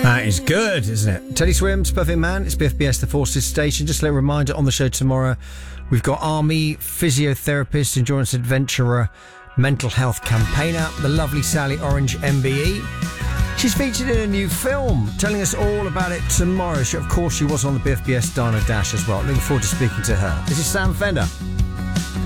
That is good, isn't it? Teddy Swims, Perfect Man. It's BFBS, the Forces Station. Just a little reminder, on the show tomorrow, we've got Army, physiotherapist, endurance adventurer, mental health campaigner, the lovely Sally Orange MBE. She's featured in a new film, telling us all about it tomorrow. Of course, she was on the BFBS Diner Dash as well. Looking forward to speaking to her. This is Sam Fender.